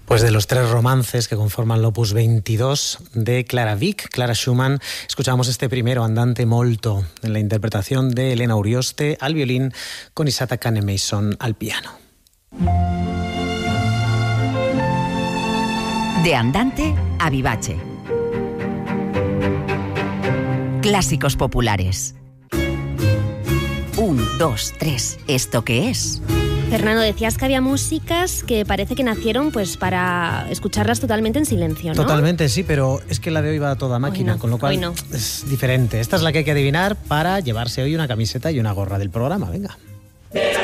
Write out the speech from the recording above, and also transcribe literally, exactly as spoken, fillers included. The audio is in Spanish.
Pues de los tres romances que conforman el opus veintidós de Clara Wieck, Clara Schumann, escuchamos este primero, Andante molto, en la interpretación de Elena Urioste al violín con Isata Kahnemeyson al piano. De Andante a Vivace. Clásicos populares. Un, dos, tres. ¿Esto qué es? Fernando, decías que había músicas que parece que nacieron pues para escucharlas totalmente en silencio, ¿no? Totalmente, sí, pero es que la de hoy va a toda máquina, no, con lo cual no. es diferente. Esta es la que hay que adivinar para llevarse hoy una camiseta y una gorra del programa. Venga.